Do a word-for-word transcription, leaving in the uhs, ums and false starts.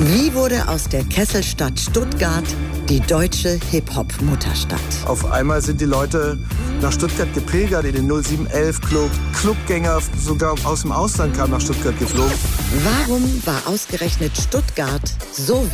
Wie wurde aus der Kesselstadt Stuttgart die deutsche Hip-Hop-Mutterstadt? Auf einmal sind die Leute nach Stuttgart gepilgert, in den null sieben elf Club. Clubgänger sogar aus dem Ausland kamen nach Stuttgart geflogen. Warum war ausgerechnet Stuttgart so